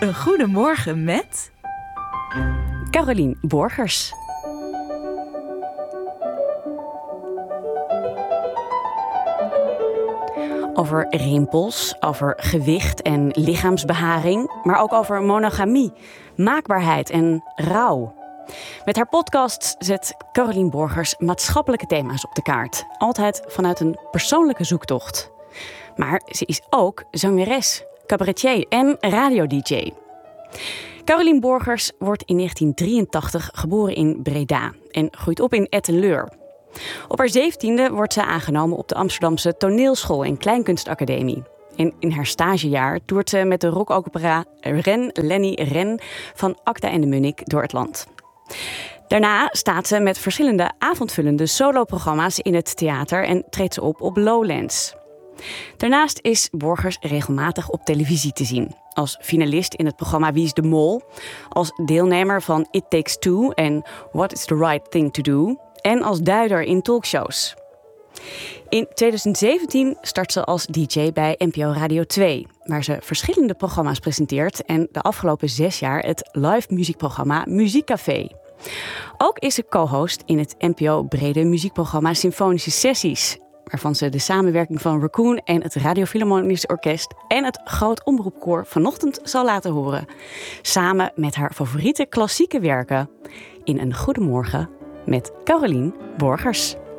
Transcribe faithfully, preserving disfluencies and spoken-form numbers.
Een goedemorgen met Carolien Borgers. Over rimpels, over gewicht en lichaamsbeharing, maar ook over monogamie, maakbaarheid en rouw. Met haar podcast zet Carolien Borgers maatschappelijke thema's op de kaart. Altijd vanuit een persoonlijke zoektocht. Maar ze is ook zangeres, cabaretier en radio-d j. Carolien Borgers wordt in negentien drieëntachtig geboren in Breda en groeit op in Etten-Leur. Op haar zeventiende wordt ze aangenomen op de Amsterdamse Toneelschool en Kleinkunstacademie. En in haar stagejaar toert ze met de rockopera Ren, Lenny, Ren van Acta en de Munnik door het land. Daarna staat ze met verschillende avondvullende soloprogramma's in het theater en treedt ze op op Lowlands. Daarnaast is Borgers regelmatig op televisie te zien. Als finalist in het programma Wie is de Mol, als deelnemer van It Takes Two en What is the Right Thing to Do en als duider in talkshows. In twintig zeventien start ze als d j bij N P O Radio twee, waar ze verschillende programma's presenteert en de afgelopen zes jaar het live muziekprogramma Muziekcafé. Ook is ze co-host in het N P O brede muziekprogramma Symfonische Sessies, waarvan ze de samenwerking van Raccoon en het Radio Philharmonisch Orkest en het Groot Omroepkoor vanochtend zal laten horen. Samen met haar favoriete klassieke werken in Een Goedemorgen met Carolien Borgers.